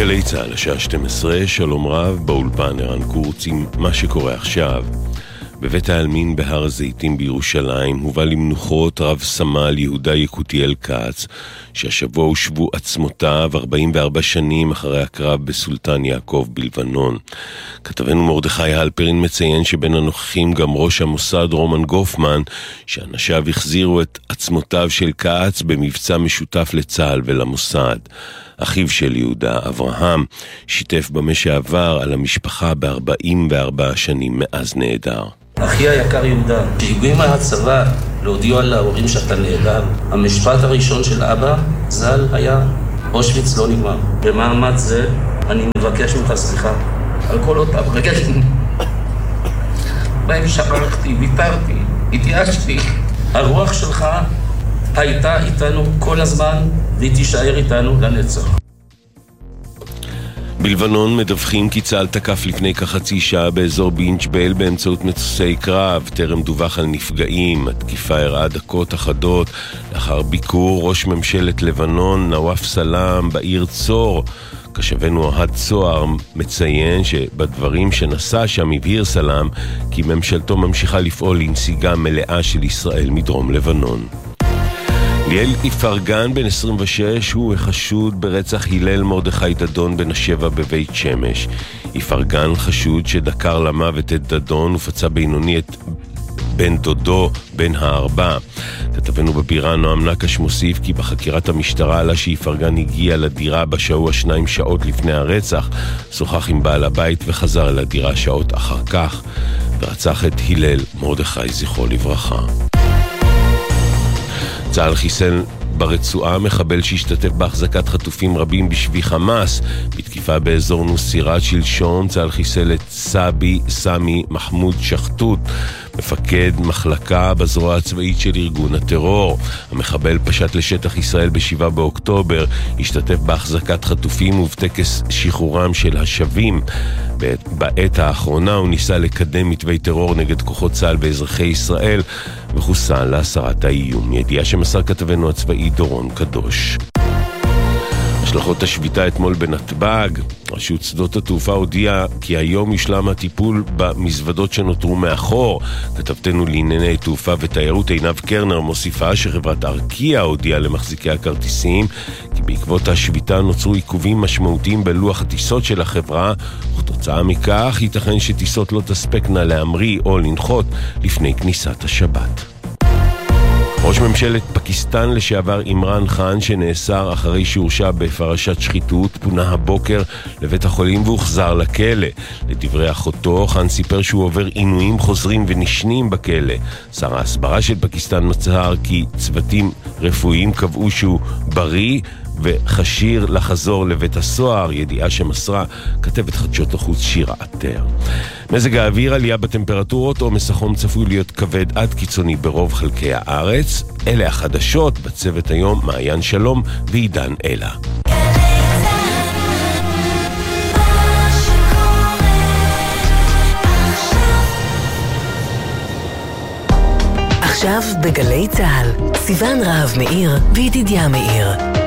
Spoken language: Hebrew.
גלי צהל, השעה 12, שלום רב, באולפן ערן קורץ עם מה שקורה עכשיו. בבית העלמין בהר הזיתים בירושלים הובא למנוחות רב סמל יהודה יקותיאל כץ, שהשבוע הושבו עצמותיו 44 שנים אחרי הקרב בסולטן יעקב בלבנון. כתבנו מרדכי הלפרין מציין שבין הנוכחים גם ראש המוסד רומן גופמן, שאנשיו החזירו את עצמותיו של כץ במבצע משותף לצה"ל ולמוסד. אחיו של יהודה, אברהם, שיתף במה שעבר על המשפחה ב44 שנים מאז נעדר. אחי היקר יהודה, כשהגיעו מהצבא להודיעו על ההורים שאתה נעדר, המשפט הראשון של אבא ז"ל היה אושוויץ לא נגמר. במעמד זה אני מבקש ממך סליחה על כל אותם רגעים בהם שכחתי, ויתרתי, התייאשתי. הרוח שלך הייתה איתנו כל הזמן והיא תישאר איתנו לנצח. בלבנון מדווחים כי צה"ל תקף לפני כחצי שעה באזור בינג'בל באמצעות מטוסי קרב. טרם דווח על נפגעים. התקיפה אירעה דקות אחדות לאחר ביקור ראש ממשלת לבנון נואף סלאם בעיר צור. כשבנו אוהד צוהר מציין שבדברים שנשא שם הבהיר סלאם כי ממשלתו ממשיכה לפעול לנסיגה מלאה של ישראל מדרום לבנון. ליאל איפרגן בן 26 הוא החשוד ברצח הלל מרדכי דדון בן 7 בבית שמש. איפרגן חשוד שדקר למוות את דדון ופצע בינוני את בן דודו בן הארבע. כתבנו בבירה נועם נקש מוסיף כי בחקירת המשטרה עלה שאיפרגן הגיע לדירה בשעוע 2 שעות לפני הרצח, שוחח עם בעל הבית וחזר לדירה שעות אחר כך ורצח את הלל מרדכי זכרו לברכה. צה"ל חיסל ברצועה מחבל שהשתתף בהחזקת חטופים רבים בשבי חמאס. בתקיפה באזור נוסירת שלשום צה"ל חיסל את סמי מחמוד שחטוט, מפקד מחלקה בזרוע הצבאית של ארגון הטרור. המחבל פשט לשטח ישראל ב7 באוקטובר, השתתף בהחזקת חטופים ובטקס שחרורם של השבים. בעת האחרונה הוא ניסה לקדם מתווי טרור נגד כוחות צה"ל ואזרחי ישראל וחוסל להסרת האיום. ידיעה שמסר כתבנו הצבאי דורון קדוש. השלכות השביתה אתמול בנתב"ג. רשות שדות התעופה הודיעה כי היום יושלם הטיפול במזוודות שנותרו מאחור. כתבתנו לענייני תעופה ותיירות עינב קרנר מוסיפה שחברת ארקיע הודיעה למחזיקי הכרטיסים כי בעקבות השביתה נוצרו עיכובים משמעותיים בלוח הטיסות של החברה, וכתוצאה מכך ייתכן שטיסות לא תספקנה להמריא או לנחות לפני כניסת השבת. ראש ממשלת פקיסטן לשעבר אימרן חאן, שנאסר אחרי שהורשע בפרשת שחיתות, פונה הבוקר לבית החולים והוחזר לכלא. לדברי אחותו, חאן סיפר שהוא עובר עינויים חוזרים ונשנים בכלא. שר ההסברה של פקיסטן מצהיר כי צוותים רפואיים קבעו שהוא בריא וחשיר לחזור לבית הסוהר, ידיעה שמסרה כתבת חדשות החוץ שירה עטר. מזג האוויר, עלייה בטמפרטורות, עומס החום צפוי להיות כבד עד קיצוני ברוב חלקי הארץ. אלה החדשות, בצוות היום מעיין שלום ועידן אלה. עכשיו בגלי צהל, סיוון רהב מאיר וידידיה מאיר.